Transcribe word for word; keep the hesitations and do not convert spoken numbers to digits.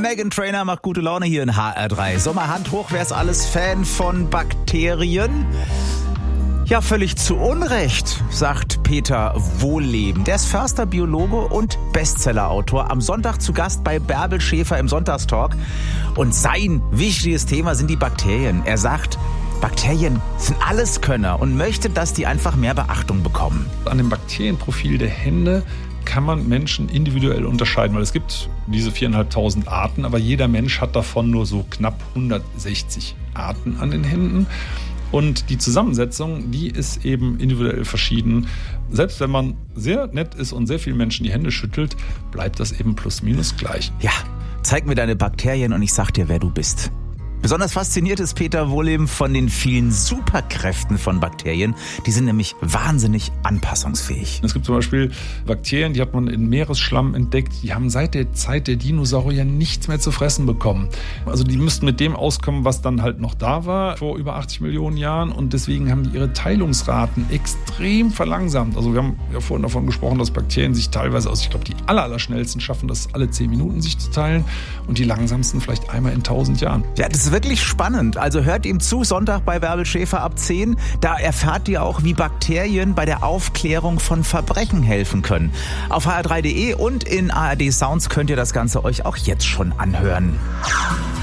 Meghan Trainor macht gute Laune hier in H R drei. So, mal Hand hoch, wer ist alles Fan von Bakterien? Ja, völlig zu Unrecht, sagt Peter Wohlleben. Der ist Förster, Biologe und Bestsellerautor. Am Sonntag zu Gast bei Bärbel Schäfer im Sonntagstalk. Und sein wichtiges Thema sind die Bakterien. Er sagt, Bakterien sind Alleskönner und möchte, dass die einfach mehr Beachtung bekommen. An dem Bakterienprofil der Hände kann man Menschen individuell unterscheiden, weil es gibt diese viertausendfünfhundert Arten, aber jeder Mensch hat davon nur so knapp hundertsechzig Arten an den Händen. Und die Zusammensetzung, die ist eben individuell verschieden. Selbst wenn man sehr nett ist und sehr vielen Menschen die Hände schüttelt, bleibt das eben plus minus gleich. Ja, zeig mir deine Bakterien und ich sag dir, wer du bist. Besonders fasziniert ist Peter Wohlleben von den vielen Superkräften von Bakterien. Die sind nämlich wahnsinnig anpassungsfähig. Es gibt zum Beispiel Bakterien, die hat man in Meeresschlamm entdeckt. Die haben seit der Zeit der Dinosaurier nichts mehr zu fressen bekommen. Also die müssten mit dem auskommen, was dann halt noch da war vor über achtzig Millionen Jahren. Und deswegen haben die ihre Teilungsraten extrem verlangsamt. Also wir haben ja vorhin davon gesprochen, dass Bakterien sich teilweise aus, ich glaube, die aller, aller schnellsten schaffen, das alle zehn Minuten sich zu teilen. Und die langsamsten vielleicht einmal in tausend Jahren. Ja, das ist wirklich spannend. Also hört ihm zu, Sonntag bei Bärbel Schäfer ab zehn. Da erfahrt ihr auch, wie Bakterien bei der Aufklärung von Verbrechen helfen können. Auf h r drei punkt d e und in A R D Sounds könnt ihr das Ganze euch auch jetzt schon anhören.